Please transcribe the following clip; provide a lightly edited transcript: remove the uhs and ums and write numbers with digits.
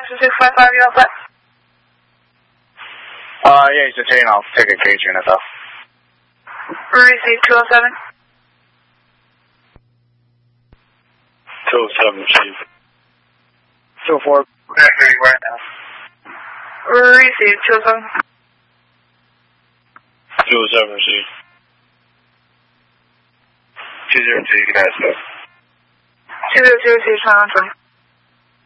2655, yeah, he's detained. I'll take a cage unit though. Receive 207. 207, Chief. 204. Right now. Receive 207. 207, Chief. 202, you can ask us. 202, Chief, 2020.